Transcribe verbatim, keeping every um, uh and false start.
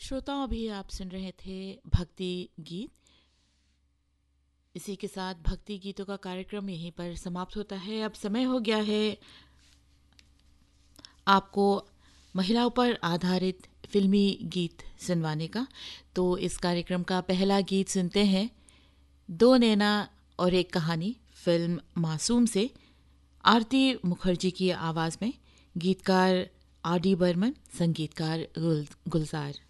श्रोताओं, अभी आप सुन रहे थे भक्ति गीत। इसी के साथ भक्ति गीतों का कार्यक्रम यहीं पर समाप्त होता है। अब समय हो गया है आपको महिलाओं पर आधारित फिल्मी गीत सुनवाने का। तो इस कार्यक्रम का पहला गीत सुनते हैं, दो नैना और एक कहानी, फिल्म मासूम से, आरती मुखर्जी की आवाज़ में। गीतकार आर डी बर्मन, संगीतकार गुल गुलजार।